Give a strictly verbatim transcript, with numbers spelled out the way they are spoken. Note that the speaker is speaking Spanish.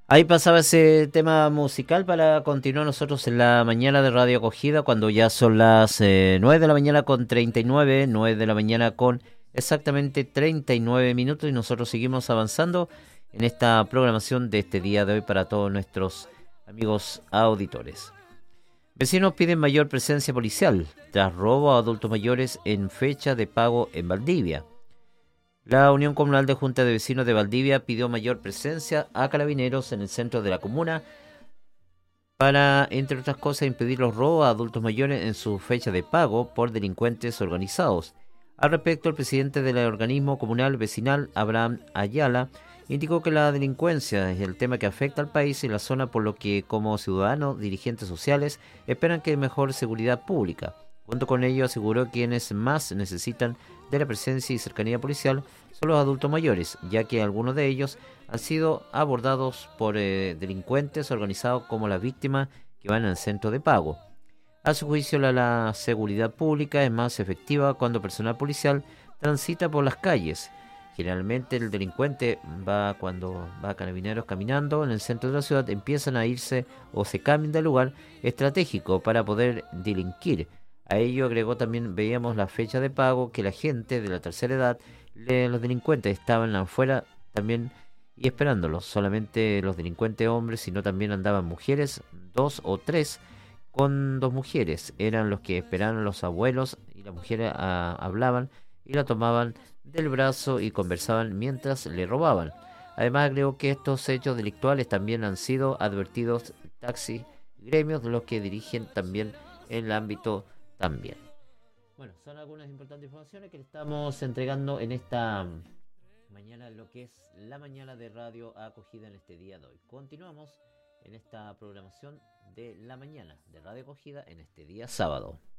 Ahí pasaba ese tema musical para continuar nosotros en la mañana de Radio Acogida, cuando ya son las eh, nueve de la mañana con treinta y nueve, nueve de la mañana con exactamente treinta y nueve minutos, y nosotros seguimos avanzando en esta programación de este día de hoy para todos nuestros amigos auditores. Vecinos piden mayor presencia policial tras robo a adultos mayores en fecha de pago en Valdivia. La Unión Comunal de Junta de Vecinos de Valdivia pidió mayor presencia a carabineros en el centro de la comuna para, entre otras cosas, impedir los robos a adultos mayores en su fecha de pago por delincuentes organizados. Al respecto, el presidente del organismo comunal vecinal, Abraham Ayala, indicó que la delincuencia es el tema que afecta al país y la zona, por lo que como ciudadanos, dirigentes sociales, esperan que haya mejor seguridad pública. Junto con ello, aseguró que quienes más necesitan de la presencia y cercanía policial son los adultos mayores, ya que algunos de ellos han sido abordados por eh, delincuentes organizados como las víctimas que van al centro de pago. A su juicio, la, la seguridad pública es más efectiva cuando personal policial transita por las calles. Generalmente el delincuente va cuando va a carabineros caminando en el centro de la ciudad, empiezan a irse o se cambian de lugar estratégico para poder delinquir. A ello agregó también, veíamos la fecha de pago, que la gente de la tercera edad, le- los delincuentes estaban afuera también y esperándolos. Solamente los delincuentes hombres, sino también andaban mujeres, dos o tres, con dos mujeres. Eran los que esperaban a los abuelos y las mujeres ah, hablaban y la tomaban del brazo y conversaban mientras le robaban. Además agregó que estos hechos delictuales también han sido advertidos taxi gremios de los que dirigen también en el ámbito también. Bueno, son algunas importantes informaciones que le estamos entregando en esta mañana, lo que es la mañana de Radio Acogida en este día de hoy. Continuamos en esta programación de la mañana de Radio Acogida en este día sábado.